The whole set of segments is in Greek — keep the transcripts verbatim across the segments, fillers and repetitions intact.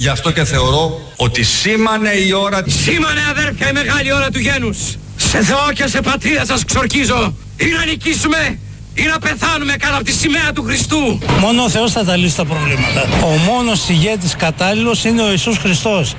Γι' αυτό και θεωρώ ότι σήμανε η ώρα... Σήμανε, αδέρφια, η μεγάλη ώρα του γένους. Σε Θεό και σε πατρίδα σας ξορκίζω. Ή να νικήσουμε ή να πεθάνουμε κάτω από τη σημαία του Χριστού. Μόνο ο Θεός θα τα λύσει τα προβλήματα. Ο μόνος ηγέτης κατάλληλος είναι ο Ιησούς Χριστός.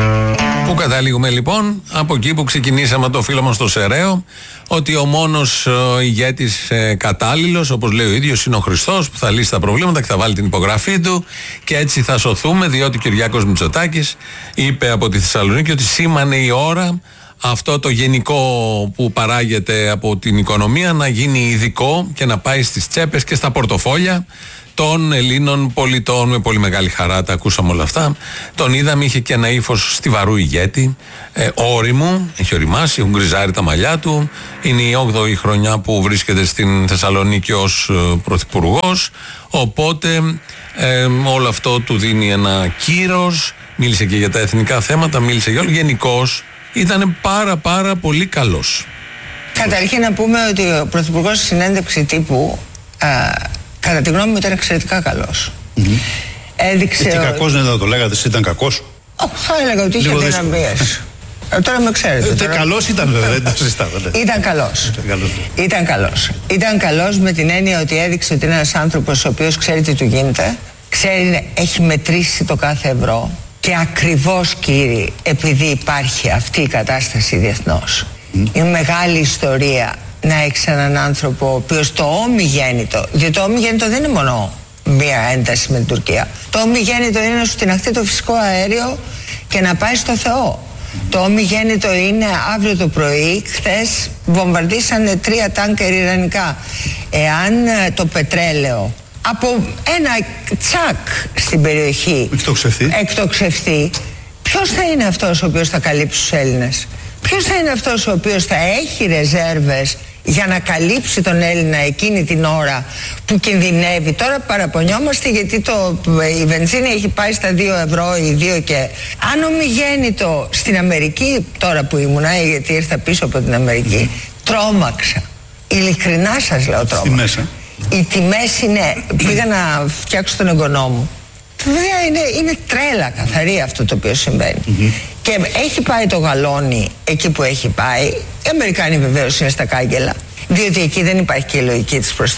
Πού καταλήγουμε λοιπόν? Από εκεί που ξεκινήσαμε το φίλο μας στο Σεραίο, ότι ο μόνος ο ηγέτης ε, κατάλληλος, όπως λέει ο ίδιος, είναι ο Χριστός που θα λύσει τα προβλήματα και θα βάλει την υπογραφή του και έτσι θα σωθούμε, διότι ο Κυριάκος Μητσοτάκης είπε από τη Θεσσαλονίκη ότι σήμανε η ώρα αυτό το γενικό που παράγεται από την οικονομία να γίνει ειδικό και να πάει στις τσέπες και στα πορτοφόλια των Ελλήνων πολιτών. Με πολύ μεγάλη χαρά τα ακούσαμε όλα αυτά. Τον είδαμε, είχε και ένα ύφος στιβαρού ηγέτη, ε, όριμου, έχει οριμάσει, έχουν γκριζάρει τα μαλλιά του. Είναι η όγδοη χρονιά που βρίσκεται στην Θεσσαλονίκη ως ε, πρωθυπουργός. Οπότε ε, όλο αυτό του δίνει ένα κύρος. Μίλησε και για τα εθνικά θέματα, μίλησε για όλο. Γενικώς ήταν πάρα πάρα πολύ καλός. Καταρχήν να πούμε ότι ο πρωθυπουργός στη συνέντευξη τύπου α, κατά τη γνώμη μου ήταν εξαιρετικά καλός. Mm-hmm. Έδειξε... Και κακός δεν θα το λέγατε, εσύ ήταν κακός? Oh, θα έλεγα ότι είχε δυναμίες. ε, τώρα με ξέρετε. Ε, τώρα... Καλός ήταν βέβαια, δεν το συζητάμε. Ήταν καλός. Ήταν καλός. Ήταν καλός. Ήταν καλός με την έννοια ότι έδειξε ότι είναι ένας άνθρωπος ο οποίος ξέρει τι του γίνεται, ξέρει, έχει μετρήσει το κάθε ευρώ και ακριβώς, κύριοι, επειδή υπάρχει αυτή η κατάσταση διεθνώς. Mm. Είναι μεγάλη ιστορία να έχεις έναν άνθρωπο ο οποίος το ομιγέννητο, διότι το ομιγέννητο δεν είναι μόνο μία ένταση με την Τουρκία. Το ομιγέννητο είναι να σου τιναχθεί το φυσικό αέριο και να πάει στο Θεό. Mm. Το ομιγέννητο είναι αύριο το πρωί, χθες βομβαρδίσανε τρία τάνκερ ιρανικά. Εάν το πετρέλαιο από ένα τσακ στην περιοχή εκτοξευθεί, εκτοξευθεί, ποιος θα είναι αυτός ο οποίος θα καλύψει τους Έλληνες? Ποιος θα είναι αυτός ο οποίος θα έχει ρεζέρβες για να καλύψει τον Έλληνα εκείνη την ώρα που κινδυνεύει? Τώρα παραπονιόμαστε γιατί το, η βενζίνη έχει πάει στα δύο ευρώ ή δύο και... Αν ομιγέννητο στην Αμερική, τώρα που ήμουνα, γιατί ήρθα πίσω από την Αμερική, τρόμαξα. Ειλικρινά σας λέω, τρόμαξα. Στη μέσα. Οι τιμές είναι, πήγα να φτιάξω τον εγγονό μου. Βέβαια είναι, είναι τρέλα καθαρή αυτό το οποίο συμβαίνει. Mm-hmm. Και έχει πάει το γαλόνι εκεί που έχει πάει. Οι Αμερικάνοι βεβαίως είναι στα κάγκελα, διότι εκεί δεν υπάρχει και η λογική της προστασίας.